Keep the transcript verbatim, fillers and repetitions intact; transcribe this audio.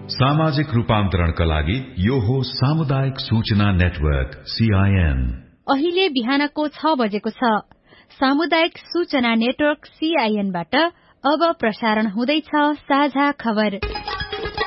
सामाजिक रूपान्तरणका लागि यो हो सामुदायिक सूचना नेटवर्क सीआईएन। अहिले बिहानको छ बजेको छ। सामुदायिक सूचना नेटवर्क सीआईएन बाट अब प्रसारण हुँदैछ साझा खबर।